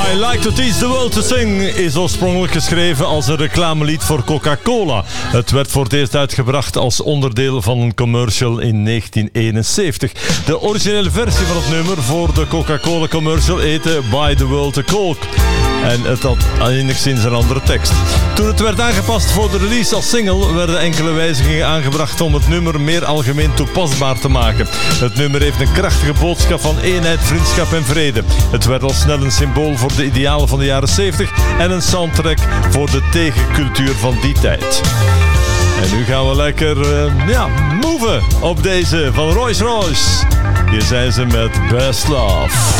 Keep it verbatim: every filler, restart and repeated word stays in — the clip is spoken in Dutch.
I Like to Teach the World to Sing is oorspronkelijk geschreven als een reclamelied voor Coca-Cola. Het werd voor het eerst uitgebracht als onderdeel van een commercial in negentien eenenzeventig. De originele versie van het nummer voor de Coca-Cola commercial heette Buy the World a Coke. En het had enigszins een andere tekst. Toen het werd aangepast voor de release als single, werden enkele wijzigingen aangebracht om het nummer meer algemeen toepasbaar te maken. Het nummer heeft een krachtige boodschap van eenheid, vriendschap en vrede. Het werd al snel een symbool voor de idealen van de jaren zeventig en een soundtrack voor de tegencultuur van die tijd. En nu gaan we lekker uh, ja, moven op deze van Royce Royce. Hier zijn ze met Best Love.